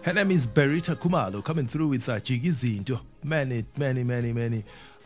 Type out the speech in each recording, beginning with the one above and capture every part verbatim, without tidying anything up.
Her name is Berita Kumalo, coming through with uh, Jigizinto. Many, many, many, many,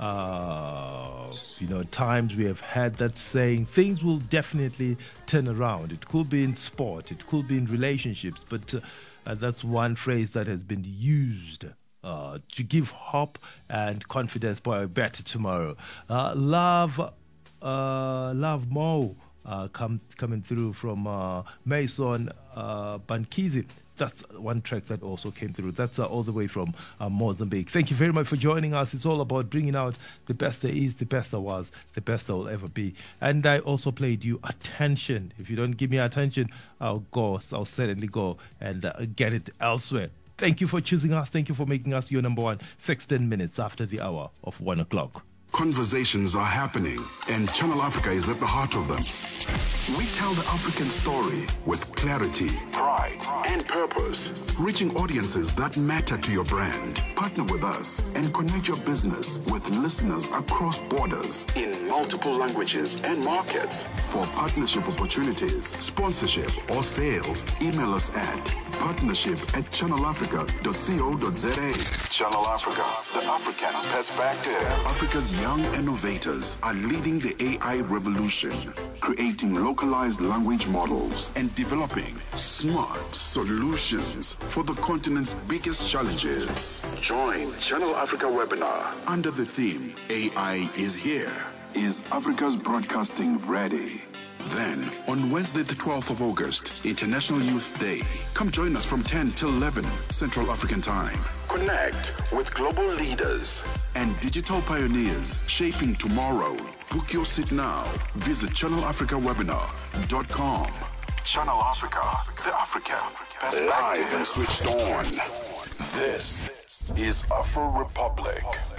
uh, you know, times we have had that saying, things will definitely turn around. It could be in sport, it could be in relationships, but uh, uh, that's one phrase that has been used uh, to give hope and confidence for a better tomorrow. Uh, love, uh, love Mo, uh, come, coming through from uh, Mason uh, Bankizi. That's one track that also came through. That's uh, all the way from uh, Mozambique. Thank you very much for joining us. It's all about bringing out the best there is, the best there was, the best there will ever be. And I also played you Attention. If you don't give me attention, I'll go. I'll certainly go and uh, get it elsewhere. Thank you for choosing us. Thank you for making us your number one. sixteen minutes after the hour of one o'clock. Conversations are happening, and Channel Africa is at the heart of them. We tell the African story with clarity, pride, and purpose, reaching audiences that matter to your brand. Partner with us and connect your business with listeners across borders in multiple languages and markets. For partnership opportunities, sponsorship, or sales, email us at partnership at channel africa dot co dot za. Channel Africa, the African perspective. Africa's young innovators are leading the A I revolution, creating localized language models and developing smart solutions for the continent's biggest challenges. Join Channel Africa webinar under the theme A I is here. Is Africa's broadcasting ready? Then, on Wednesday the twelfth of August, International Youth Day, come join us from ten till eleven Central African Time. Connect with global leaders and digital pioneers shaping tomorrow. Book your seat now. Visit channel africa webinar dot com. Channel Africa, the African perspective. Live and switched on. This is Afro Republic.